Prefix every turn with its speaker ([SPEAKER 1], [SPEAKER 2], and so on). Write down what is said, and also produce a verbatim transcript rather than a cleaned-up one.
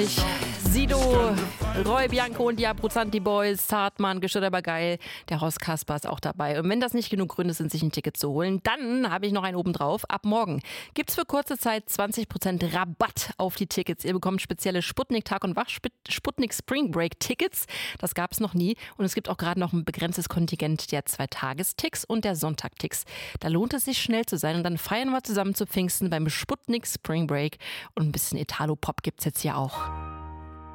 [SPEAKER 1] Sido, Roy Bianco und die Abruzzanti Boys, Zartmann, Gestört aber geil. Der Horst Kasper ist auch dabei. Und wenn das nicht genug Gründe sind, sich ein Ticket zu holen, dann habe ich noch einen obendrauf. Ab morgen gibt's für kurze Zeit zwanzig Prozent Rabatt auf die Tickets. Ihr bekommt spezielle Sputnik Tag und Wach Sputnik Spring Break Tickets. Das gab's noch nie. Und es gibt auch gerade noch ein begrenztes Kontingent der Zwei-Tages-Ticks und der Sonntag-Ticks. Da lohnt es sich schnell zu sein und dann feiern wir zusammen zu Pfingsten beim Sputnik Spring Break. Und ein bisschen Italo-Pop gibt's jetzt hier auch.